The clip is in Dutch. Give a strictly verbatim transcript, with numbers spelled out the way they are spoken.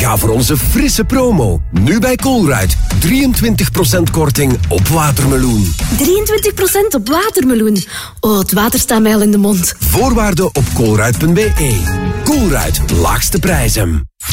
Ga voor onze frisse promo. Nu bij Colruyt. drieëntwintig procent korting op watermeloen. drieëntwintig procent op watermeloen. Oh, het water staat mij al in de mond. Voorwaarden op colruyt punt be. Colruyt, laagste prijzen.